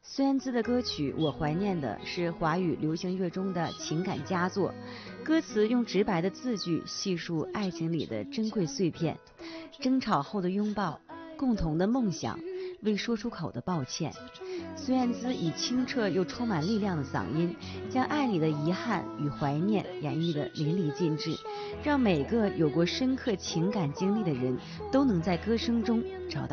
孙燕姿的歌曲《我怀念的》是华语流行乐中的情感佳作，歌词用直白的字句细述爱情里的珍贵碎片，争吵后的拥抱，共同的梦想，未说出口的抱歉。孙燕姿以清澈又充满力量的嗓音，将爱里的遗憾与怀念演绎得淋漓尽致，让每个有过深刻情感经历的人都能在歌声中找到